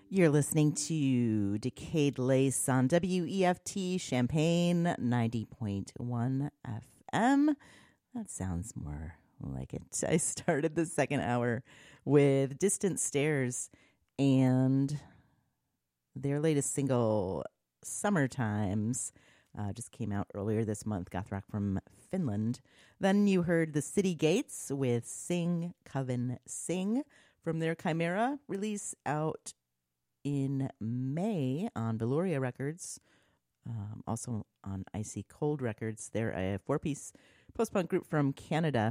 You're listening to Decade Lace on WEFT Champaign 90.1 FM. That sounds more like it. I started the second hour with Distant Stairs and their latest single, Summertimes, just came out earlier this month, goth rock from Finland. Then you heard The City Gates with Sing Coven Sing from their Chimera release out in May on Veloria Records, also on Icy Cold Records. They're a four-piece post-punk group from Canada.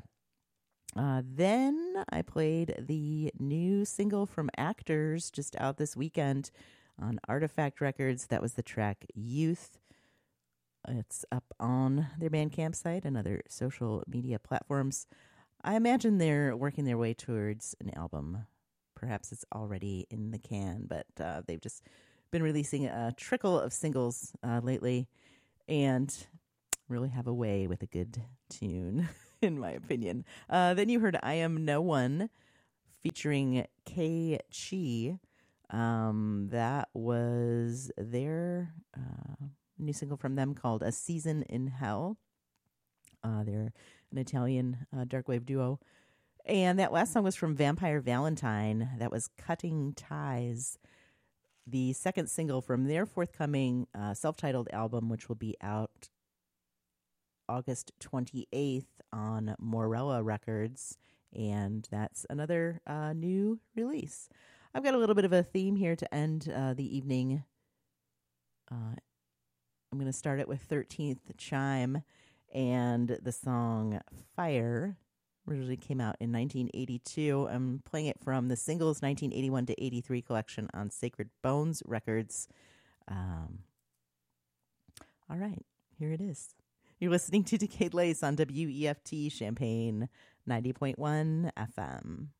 Then I played the new single from Actors, just out this weekend on Artifact Records. That was the track Youth. It's up on their Bandcamp site and other social media platforms. I imagine they're working their way towards an album. Perhaps it's already in the can, but they've just been releasing a trickle of singles lately and really have a way with a good tune, in my opinion. Then you heard I Am No One featuring Kei Chi. That was their new single from them called A Season in Hell. They're an Italian darkwave duo. And that last song was from Vampire Valentine. That was Cutting Ties, the second single from their forthcoming self-titled album, which will be out August 28th on Morella Records. And that's another new release. I've got a little bit of a theme here to end the evening. I'm going to start it with 13th Chime and the song Fire. Originally came out in 1982. I'm playing it from the singles 1981 to 83 collection on Sacred Bones Records. All right, here it is. You're listening to Decade Lace on WEFT Champaign 90.1 FM.